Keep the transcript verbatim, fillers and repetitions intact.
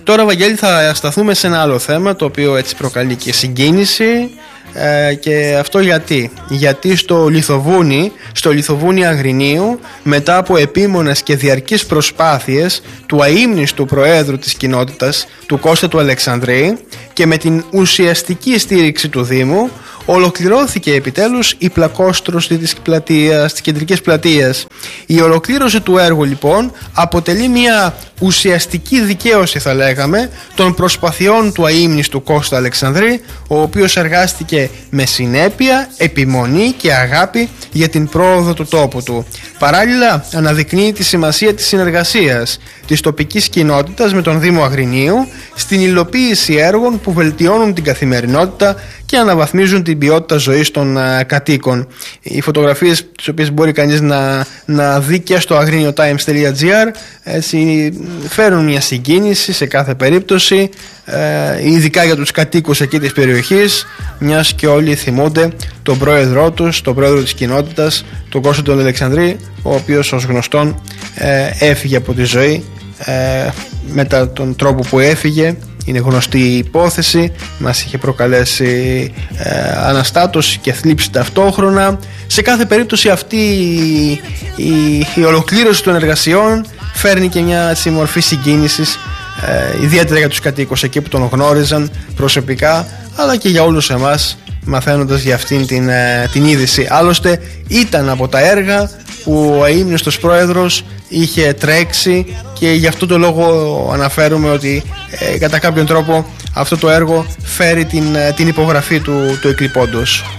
Τώρα, Βαγγέλη, θα σταθούμε σε ένα άλλο θέμα, το οποίο έτσι προκαλεί και συγκίνηση. Ε, και αυτό γιατί γιατί στο Λιθοβούνι στο Λιθοβούνι Αγρινίου, μετά από επίμονες και διαρκείς προσπάθειες του αείμνηστου προέδρου της κοινότητας, του Κώστα του Αλεξανδρή, και με την ουσιαστική στήριξη του Δήμου, ολοκληρώθηκε επιτέλους η πλακόστρωση της πλατείας, της κεντρικής πλατείας. Η ολοκλήρωση του έργου, λοιπόν, αποτελεί μια ουσιαστική δικαίωση, θα λέγαμε, των προσπαθειών του αείμνηστου Κώστα Αλεξανδρή, ο οποίος εργάστηκε με συνέπεια, επιμονή και αγάπη για την πρόοδο του τόπου του. Παράλληλα, αναδεικνύει τη σημασία της συνεργασίας της τοπικής κοινότητας με τον Δήμο Αγρινίου στην υλοποίηση έργων που βελτιώνουν την καθημερινότητα και αναβαθμίζουν την ποιότητα ζωής των uh, κατοίκων. Οι φωτογραφίες, τις οποίες μπορεί κανείς να, να δει και στο agriniotimes τελεία gr, έτσι, φέρουν μια συγκίνηση σε κάθε περίπτωση, ε, ειδικά για τους κατοίκους εκεί της περιοχής, μιας και όλοι θυμούνται τον πρόεδρό τους, τον πρόεδρο της κοινότητας, τον Κώστα τον Αλεξανδρή, ο οποίος ως γνωστόν ε, έφυγε από τη ζωή ε, μετά τον τρόπο που έφυγε. Είναι γνωστή η υπόθεση, μας είχε προκαλέσει ε, αναστάτωση και θλίψη ταυτόχρονα. Σε κάθε περίπτωση αυτή η, η, η ολοκλήρωση των εργασιών φέρνει και μια έτσι, μορφή συγκίνησης, ε, ιδιαίτερα για τους κατοίκους εκεί που τον γνώριζαν προσωπικά, αλλά και για όλους εμάς μαθαίνοντας για αυτήν την, ε, την είδηση. Άλλωστε ήταν από τα έργα που ο αείμνηστος πρόεδρος είχε τρέξει, και γι' αυτό το λόγο αναφέρουμε ότι ε, κατά κάποιον τρόπο αυτό το έργο φέρει την, την υπογραφή του, του εκλειπώντος.